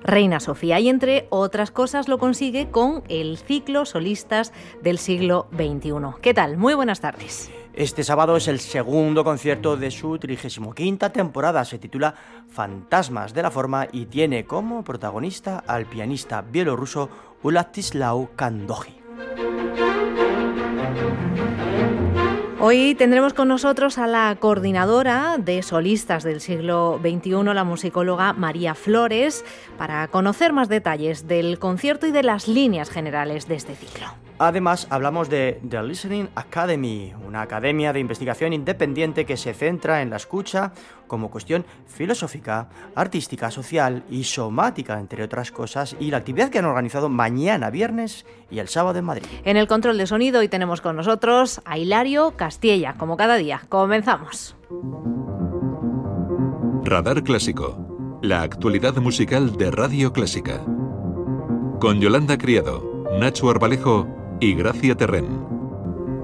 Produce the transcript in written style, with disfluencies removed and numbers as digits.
Reina Sofía, y entre otras cosas lo consigue con el ciclo Solistas del siglo XXI. ¿Qué tal? Muy buenas tardes. Este sábado es el segundo concierto de su 35ª temporada. Se titula Fantasmas de la Forma y tiene como protagonista al pianista bielorruso Władysław Kandoji. Hoy tendremos con nosotros a la coordinadora de Solistas del siglo XXI, la musicóloga María Flores, para conocer más detalles del concierto y de las líneas generales de este ciclo. Además, hablamos de The Listening Academy, una academia de investigación independiente que se centra en la escucha como cuestión filosófica, artística, social y somática, entre otras cosas, y la actividad que han organizado mañana viernes y el sábado en Madrid. En el control de sonido hoy tenemos con nosotros a Hilario Castilla, como cada día. Comenzamos. Radar Clásico, la actualidad musical de Radio Clásica. Con Yolanda Criado, Nacho Arbalejo y Gracia Terrén.